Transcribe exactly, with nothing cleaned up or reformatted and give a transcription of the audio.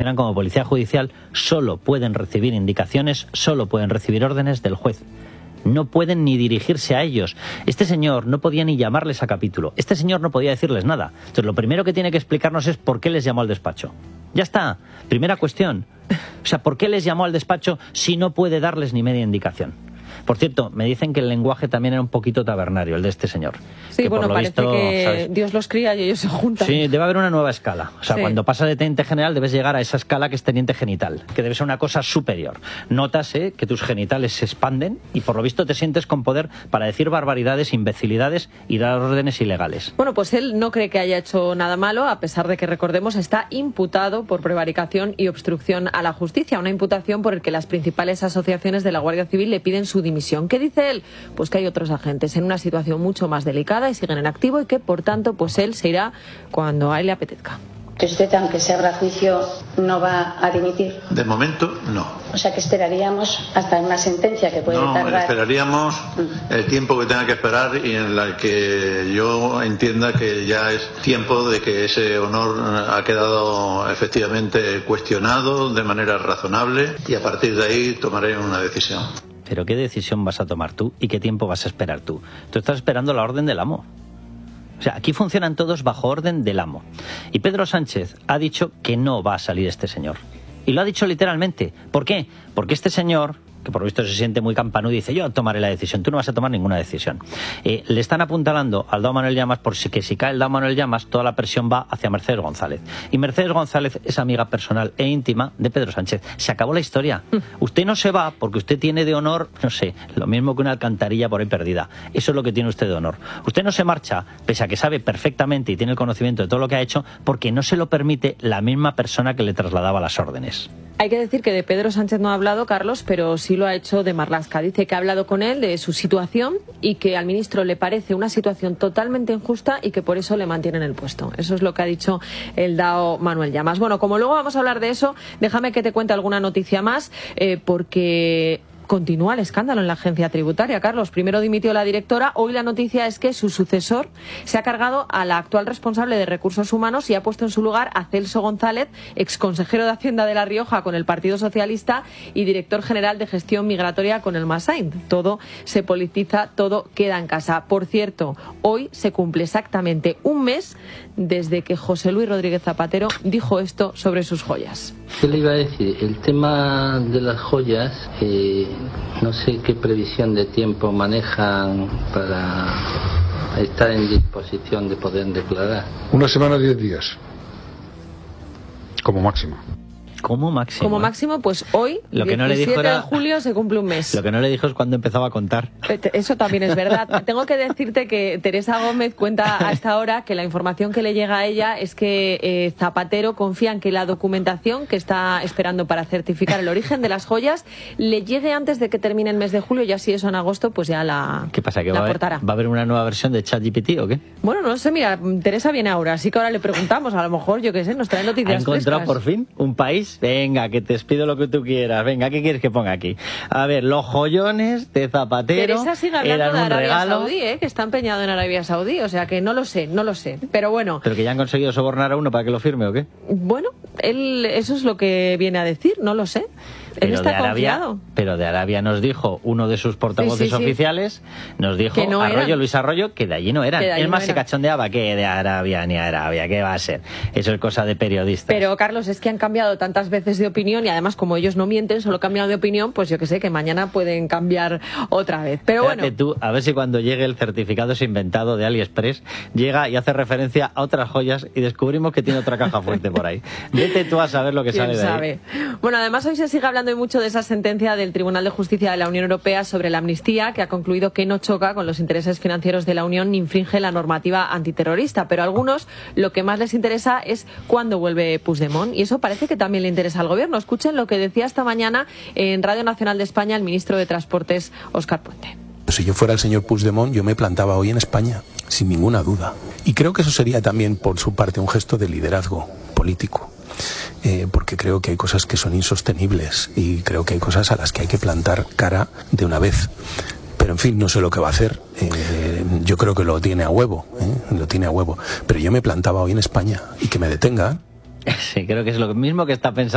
funcionan como policía judicial, solo pueden recibir indicaciones, solo pueden recibir órdenes del juez. No pueden ni dirigirse a ellos. Este señor no podía ni llamarles a capítulo. Este señor no podía decirles nada. Entonces, lo primero que tiene que explicarnos es por qué les llamó al despacho. Ya está. Primera cuestión. O sea, ¿por qué les llamó al despacho si no puede darles ni media indicación? Por cierto, me dicen que el lenguaje también era un poquito tabernario, el de este señor. Sí, que bueno, por lo parece visto, que ¿sabes? Dios los cría y ellos se juntan. Sí, debe haber una nueva escala. O sea, Sí. cuando pasas de teniente general debes llegar a esa escala que es teniente genital, que debe ser una cosa superior. Notas eh, que tus genitales se expanden y por lo visto te sientes con poder para decir barbaridades, imbecilidades y dar órdenes ilegales. Bueno, pues él no cree que haya hecho nada malo, a pesar de que, recordemos, está imputado por prevaricación y obstrucción a la justicia, una imputación por el que las principales asociaciones de la Guardia Civil le piden su dimisión. ¿Qué dice él? Pues que hay otros agentes en una situación mucho más delicada y siguen en activo y que, por tanto, pues él se irá cuando a él le apetezca. ¿Que usted, aunque se abra juicio, no va a dimitir? De momento, no. O sea, que esperaríamos hasta una sentencia que puede No, tardar... esperaríamos el tiempo que tenga que esperar y en la que yo entienda que ya es tiempo de que ese honor ha quedado efectivamente cuestionado de manera razonable y a partir de ahí tomaré una decisión. Pero ¿qué decisión vas a tomar tú y qué tiempo vas a esperar tú? Tú estás esperando la orden del amo. O sea, aquí funcionan todos bajo orden del amo. Y Pedro Sánchez ha dicho que no va a salir este señor. Y lo ha dicho literalmente. ¿Por qué? Porque este señor, que por lo visto se siente muy campanudo, dice: yo tomaré la decisión. Tú no vas a tomar ninguna decisión. Eh, le están apuntalando al Dao Manuel Llamas por si que si cae el Dao Manuel Llamas, toda la presión va hacia Mercedes González. Y Mercedes González es amiga personal e íntima de Pedro Sánchez. Se acabó la historia. Usted no se va porque usted tiene de honor, no sé, lo mismo que una alcantarilla por ahí perdida. Eso es lo que tiene usted de honor. Usted no se marcha, pese a que sabe perfectamente y tiene el conocimiento de todo lo que ha hecho, porque no se lo permite la misma persona que le trasladaba las órdenes. Hay que decir que de Pedro Sánchez no ha hablado, Carlos, pero sí lo ha hecho de Marlaska. Dice que ha hablado con él de su situación y que al ministro le parece una situación totalmente injusta y que por eso le mantienen el puesto. Eso es lo que ha dicho el Dao Manuel Llamas. Bueno, como luego vamos a hablar de eso, déjame que te cuente alguna noticia más, eh, porque... continúa el escándalo en la agencia tributaria, Carlos. Primero dimitió la directora, hoy la noticia es que su sucesor se ha cargado a la actual responsable de Recursos Humanos y ha puesto en su lugar a Celso González, exconsejero de Hacienda de La Rioja con el Partido Socialista y director general de Gestión Migratoria con el Masain. Todo se politiza, todo queda en casa. Por cierto, hoy se cumple exactamente un mes desde que José Luis Rodríguez Zapatero dijo esto sobre sus joyas. ¿Qué le iba a decir? El tema de las joyas, eh, no sé qué previsión de tiempo manejan para estar en disposición de poder declarar. Una semana, diez días, como máximo. Como máximo. Como ¿eh? máximo, pues hoy, Lo que no le dijo diecisiete era- de julio, se cumple un mes. Lo que no le dijo es cuando empezaba a contar. Eso también es verdad. Tengo que decirte que Teresa Gómez cuenta a esta hora que la información que le llega a ella es que eh, Zapatero confía en que la documentación que está esperando para certificar el origen de las joyas le llegue antes de que termine el mes de julio, y así eso en agosto pues ya la, ¿Qué pasa? ¿Que la va a, aportará. haber, va a haber una nueva versión de ChatGPT o qué? Bueno, no sé, mira, Teresa viene ahora, así que ahora le preguntamos, a lo mejor, yo qué sé, nos trae ¿Ha noticias encontrado frescas. por fin un país? Venga, que te pido lo que tú quieras. Venga, ¿qué quieres que ponga aquí? A ver, los joyones de Zapatero Teresa sigue hablando eran de un Arabia regalo. Saudí, ¿eh? Que está empeñado en Arabia Saudí, o sea que no lo sé, no lo sé. Pero bueno, ¿Pero que ya han conseguido sobornar a uno para que lo firme o qué? bueno, él, eso es lo que viene a decir, no lo sé. Él Pero está de Arabia, confiado. pero de Arabia nos dijo uno de sus portavoces Sí, sí, sí. oficiales, nos dijo Que no Arroyo, eran. Luis Arroyo, que de allí no eran. Que de allí Es más, no se eran. cachondeaba que de Arabia ni Arabia, ¿qué va a ser? Eso es cosa de periodistas. Pero, Carlos, es que han cambiado tantas veces de opinión y además, como ellos no mienten, solo cambian de opinión, pues yo que sé, que mañana pueden cambiar otra vez. Pero bueno, Espérate tú, a ver si cuando llegue el certificado ese inventado de AliExpress, llega y hace referencia a otras joyas y descubrimos que tiene otra caja fuerte por ahí. Vete tú a saber lo que quién sale de sabe. ahí. Bueno, además hoy se sigue hablando mucho de esa sentencia del Tribunal de Justicia de la Unión Europea sobre la amnistía, que ha concluido que no choca con los intereses financieros de la Unión ni infringe la normativa antiterrorista. Pero a algunos lo que más les interesa es cuándo vuelve Puigdemont, y eso parece que también le interesa al Gobierno. Escuchen lo que decía esta mañana en Radio Nacional de España el ministro de Transportes, Óscar Puente. Si yo fuera el señor Puigdemont, yo me plantaba hoy en España, sin ninguna duda. Y creo que eso sería también, por su parte, un gesto de liderazgo político. Eh, porque creo que hay cosas que son insostenibles y creo que hay cosas a las que hay que plantar cara de una vez. Pero en fin, no sé lo que va a hacer. Eh, yo creo que lo tiene a huevo, ¿eh? Lo tiene a huevo. Pero yo me plantaba hoy en España y que me detenga. Sí, creo que es lo mismo que está pensando.